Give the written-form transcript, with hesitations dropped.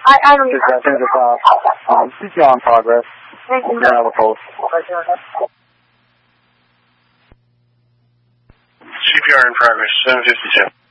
I don't even... Discussions about CPR in progress. Thank you. Then I will post. CPR in progress, 752.